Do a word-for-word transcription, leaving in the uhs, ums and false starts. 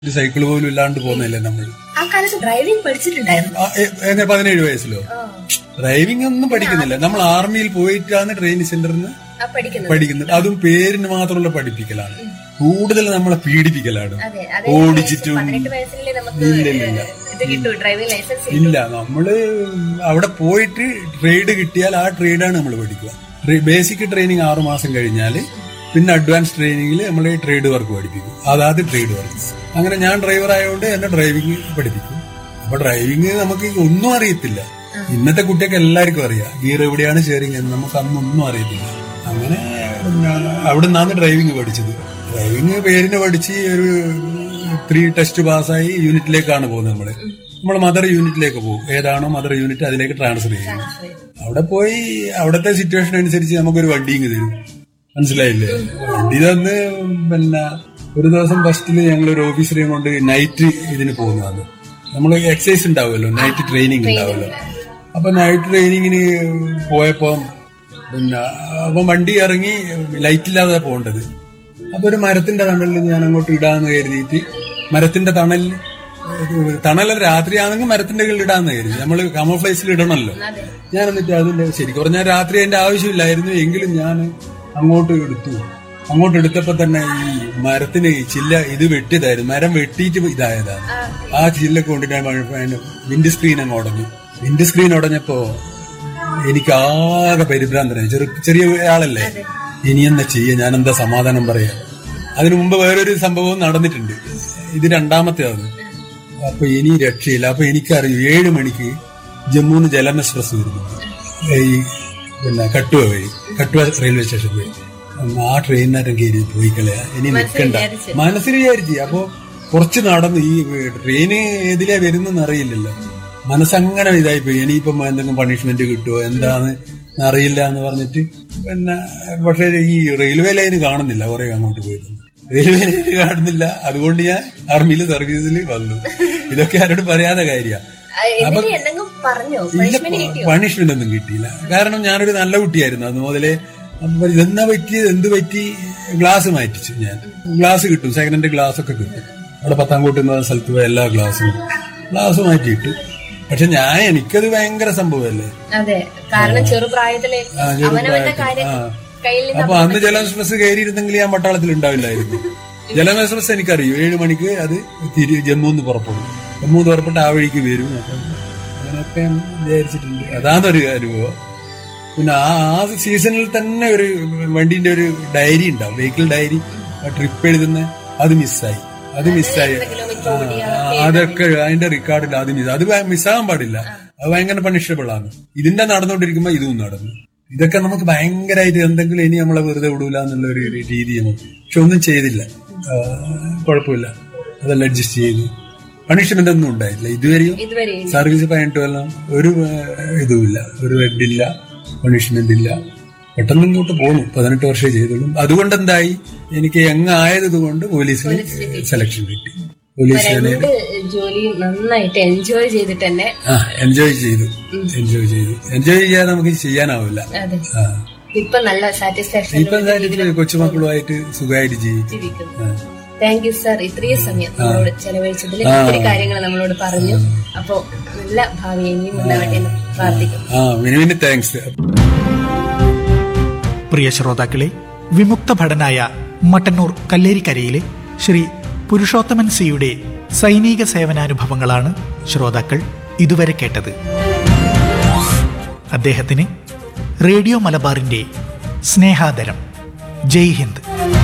ഒരു സൈക്കിൾ പോലും ഇല്ലാണ്ട് പോകുന്നില്ലേ നമ്മൾ. ആ കാലത്ത് ഡ്രൈവിംഗ് പഠിച്ചിട്ടുണ്ടായിരുന്നു. ആ, എ- എങ്ങനെ പതിനേഴ് വയസ്സിലോ? ഡ്രൈവിംഗ് ഒന്നും പഠിക്കുന്നില്ല. നമ്മൾ ആർമിയിൽ പോയിട്ടാണ് ട്രെയിനിങ് സെന്ററിൽ നിന്ന് ആ പഠിക്കുന്നത്. പഠിക്കുന്നത്. അതും പേരിന് മാത്രമുള്ള പഠിപ്പിക്കലാണ്. കൂടുതൽ നമ്മളെ പീഡിപ്പിക്കലാണ്. അതെ, അതെ. ഓടിച്ചിട്ടും. പതിനെട്ട് വയസ്സിലല്ലേ നമുക്ക് ഇല്ല ഇല്ല ഇല്ല ഇത് കിട്ടും, ഡ്രൈവിംഗ് ലൈസൻസ് കിട്ടും. ഇല്ല നമ്മള് അവിടെ പോയിട്ട് ട്രേഡ് കിട്ടിയാൽ ആ ട്രേഡാണ് നമ്മൾ പഠിക്കുക. ബേസിക് ട്രെയിനിങ് ആറു മാസം കഴിഞ്ഞാല് പിന്നെ അഡ്വാൻസ് ട്രെയിനിങ്ങിൽ നമ്മൾ ട്രേഡ് വർക്ക് പഠിപ്പിക്കും. അതായത് ട്രേഡ് വർക്ക്. അങ്ങനെ ഞാൻ ഡ്രൈവർ ആയതുകൊണ്ട് എന്നെ ഡ്രൈവിംഗ് പഠിപ്പിക്കും. അപ്പൊ ഡ്രൈവിംഗ് നമുക്ക് ഒന്നും അറിയത്തില്ല. ഇന്നത്തെ കുട്ടിയൊക്കെ എല്ലാവർക്കും അറിയാം ഗിയർ എവിടെയാണ് ഷെയറിംഗ് എന്ന്. നമുക്ക് അന്നൊന്നും അറിയത്തില്ല. അങ്ങനെ അവിടെ നിന്നാണ് ഡ്രൈവിംഗ് പഠിച്ചത്. ഡ്രൈവിംഗ് പേരിന് പഠിച്ച് ഒരു ത്രീ ടെസ്റ്റ് പാസ്സായി യൂണിറ്റിലേക്കാണ് പോകുന്നത്. നമ്മള് നമ്മൾ മദർ യൂണിറ്റിലേക്ക് പോകും. ഏതാണോ മദർ യൂണിറ്റ് അതിലേക്ക് ട്രാൻസ്ഫർ ചെയ്യും. അവിടെ പോയി അവിടത്തെ സിറ്റുവേഷൻ അനുസരിച്ച് നമുക്കൊരു വണ്ടിയും തരും. മനസ്സിലായില്ലേ? വണ്ടി തന്ന് പിന്നെ ഒരു ദിവസം ഫസ്റ്റില് ഞങ്ങൾ ഒരു ഓഫീസറെയും കൊണ്ട് നൈറ്റ് ഇതിന് പോകുന്നതാണ്. നമ്മൾ എക്സസൈസ് ഉണ്ടാവുമല്ലോ, നൈറ്റ് ട്രെയിനിങ് ഉണ്ടാവുമല്ലോ. അപ്പൊ നൈറ്റ് ട്രെയിനിങ്ങിന് പോയപ്പോ പിന്നെ അപ്പൊ വണ്ടി ഇറങ്ങി ലൈറ്റില്ലാതെ പോകേണ്ടത്. അപ്പൊ ഒരു മരത്തിന്റെ തണലിൽ ഞാൻ അങ്ങോട്ട് ഇടാന്ന് കരുതിയിട്ട് മരത്തിന്റെ തണലിൽ തണല രാത്രിയാണെങ്കിൽ മരത്തിന്റെ കീഴിൽ ഇടാന്ന് കരുതി. നമ്മള് കമോഫ്ലൈസിൽ ഇടണമല്ലോ. ഞാൻ എന്നിട്ട് അതിന്റെ ശരിക്കും പറഞ്ഞാൽ രാത്രി അതിന്റെ ആവശ്യമില്ലായിരുന്നു. എങ്കിലും ഞാൻ അങ്ങോട്ട് എടുത്തു. അങ്ങോട്ട് എടുത്തപ്പോ തന്നെ ഈ മരത്തിന് ചില്ല ഇത് വെട്ടിയതായിരുന്നു. മരം വെട്ടിയിട്ട് ഇതായതാണ്. ആ ചില്ലൊക്കെ കൊണ്ടിട്ട് വിൻഡ് സ്ക്രീൻ അങ്ങ് ഉടഞ്ഞു. വിൻഡ് സ്ക്രീൻ ഉടഞ്ഞപ്പോ എനിക്ക് ആകെ പരിഭ്രാന്തനായി. ചെറു ചെറിയ ആളല്ലേ, ഇനി എന്താ ചെയ്യാ, ഞാൻ എന്താ സമാധാനം പറയാ. അതിനു മുമ്പ് വേറൊരു സംഭവം നടന്നിട്ടുണ്ട്. ഇത് രണ്ടാമത്തേതാണ്. അപ്പൊ ഇനി രക്ഷയില്ല. അപ്പൊ എനിക്കറിയൂ ഏഴ് മണിക്ക് ജമ്മുന്ന് ജലം എക്സ്പ്രസ് വരുന്നുണ്ട്. ഈ പിന്നെ കട്ടുവ വഴി, കട്ടുവ റെയിൽവേ സ്റ്റേഷൻ വഴി. ആ ട്രെയിനിനേരം കയറി പോയി കളയാ, ഇനി നിൽക്കണ്ട മനസ്സിൽ വിചാരിച്ചു. അപ്പൊ കുറച്ച് നടന്നു. ഈ ട്രെയിന് ഏതിലാ വരുന്നെന്ന് അറിയില്ലല്ലോ. മനസ്സങ്ങനെ ഇതായിപ്പോയി. ഇനിയിപ്പം എന്തെങ്കിലും പണിഷ്മെന്റ് കിട്ടുമോ എന്താന്ന് അറിയില്ല എന്ന് പറഞ്ഞിട്ട് പിന്നെ പക്ഷെ ഈ റെയിൽവേ ലൈന് കാണുന്നില്ല. കുറെ അങ്ങോട്ട് പോയിരുന്നു. റെയിൽവേ ലൈന് കാണുന്നില്ല. അതുകൊണ്ട് ഞാൻ ആർമിയിൽ സർവീസിൽ വന്നു. ഇതൊക്കെ ആരോട് പറയാതെ കാര്യമാണ്. അപ്പൊ പണിഷ്മെന്റ് ഒന്നും കിട്ടിയില്ല. കാരണം ഞാനൊരു നല്ല കുട്ടിയായിരുന്നു അന്ന് മുതലേ. ഇതെന്നാ പറ്റിയത്, എന്ത് പറ്റി, ഗ്ലാസ് മാറ്റിച്ചു. ഞാൻ ഗ്ലാസ് കിട്ടും, സെക്കൻഡ് ഹാൻഡ് ഗ്ലാസ് ഒക്കെ കിട്ടും. അവിടെ പത്താംകോട്ട് എന്ന സ്ഥലത്ത് പോയ എല്ലാ ഗ്ലാസും ഗ്ലാസ് മാറ്റിയിട്ടു. പക്ഷെ ഞാൻ എനിക്കത് ഭയങ്കര സംഭവമല്ലേ. അപ്പൊ അന്ന് ജലം എക്സ്പ്രസ് കയറിയിരുന്നെങ്കിൽ ഞാൻ പട്ടാളത്തിൽ ഉണ്ടാവില്ലായിരുന്നു. ജലം എക്സ്പ്രസ് എനിക്കറിയൂ. ഏഴു മണിക്ക് അത് തിരി ജമ്മുന്ന് പുറപ്പെടും. ജമ്മൂന്ന് പുറപ്പെട്ട് ആ വഴിക്ക് വരും. അപ്പം അങ്ങനെയൊക്കെ വിചാരിച്ചിട്ടുണ്ട്. അതാണൊരു അനുഭവം. പിന്നെ ആ ആ സീസണിൽ തന്നെ ഒരു വണ്ടിന്റെ ഒരു ഡയറി ഉണ്ടാവും, വെഹിക്കിൾ ഡയറി. ട്രിപ്പ് എഴുതുന്ന അത് മിസ്സായി. അത് മിസ്സായി അതൊക്കെ അതിന്റെ റെക്കോർഡില്ല. അത് മിസ് അത് മിസ്സാകാൻ പാടില്ല. അത് ഭയങ്കര പണിഷബിൾ ആണ്. ഇതിന്റെ നടന്നുകൊണ്ടിരിക്കുമ്പോ ഇതും നടന്നു. ഇതൊക്കെ നമുക്ക് ഭയങ്കരമായിട്ട് എന്തെങ്കിലും ഇനി നമ്മളെ വെറുതെ വിടൂല എന്നുള്ള ഒരു രീതിയാണ്. പക്ഷെ ഒന്നും ചെയ്തില്ല. കുഴപ്പമില്ല, അതെല്ലാം അഡ്ജസ്റ്റ് ചെയ്തു. പണിഷ്മെന്റ് ഒന്നും ഉണ്ടായില്ല ഇതുവരെയും. സർവീസ് പതിനെട്ട് കൊല്ലം ഒരു ഇതുമില്ല, ഒരു ഹെഡില്ല, പണിഷ്മെന്റ് ഇല്ല. പെട്ടെന്ന് ഇങ്ങോട്ട് പോന്നു. പതിനെട്ട് വർഷമേ ചെയ്തുള്ളൂ. അതുകൊണ്ട് എന്തായി, എനിക്ക് എങ്ങായത് കൊണ്ട് പോലീസിന് സെലക്ഷൻ കിട്ടി. പോലീസ് ജോലി നന്നായിട്ട് എൻജോയ് ചെയ്തിട്ട് തന്നെ എൻജോയ് ചെയ്തു എൻജോയ് ചെയ്തു എൻജോയ് ചെയ്യാതെ നമുക്ക് ചെയ്യാനാവില്ല. ഇപ്പൊ നല്ല സാറ്റിസ്ഫാക്ഷൻ. ഇപ്പൊ സാറ്റിസ്ഫാക്ഷൻ കൊച്ചുമക്കളുമായിട്ട് സുഖമായിട്ട് ജീവിക്കും. താങ്ക് യു സാർ, ഇത്രയും സമയം നമ്മളോട് ചെലവഴിച്ചതിൽ ഒത്തിരി കാര്യങ്ങൾ നമ്മളോട് പറഞ്ഞു. അപ്പോ നല്ല ഭാവി ഇനിയും ഉണ്ടാവട്ടെ എന്ന് പ്രാർത്ഥിക്കുന്നു. താങ്ക്സ്. പ്രിയ ശ്രോതാക്കളെ, വിമുക്ത ഭടനായ മട്ടന്നൂർ കല്ലേരിക്കരയിലെ ശ്രീ പുരുഷോത്തമൻ സിയുടെ സൈനിക സേവനാനുഭവങ്ങളാണ് ശ്രോതാക്കൾ ഇതുവരെ കേട്ടത്. അദ്ദേഹത്തിന് റേഡിയോ മലബാറിന്റെ സ്നേഹാദരം. ജയ് ഹിന്ദ്.